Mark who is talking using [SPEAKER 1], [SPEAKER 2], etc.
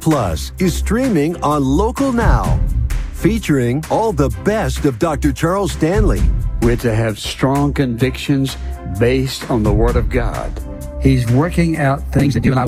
[SPEAKER 1] Plus is streaming on Local Now, featuring all the best of Dr. Charles Stanley.
[SPEAKER 2] We're to have strong convictions based on the Word of God.
[SPEAKER 3] He's working out things that you and I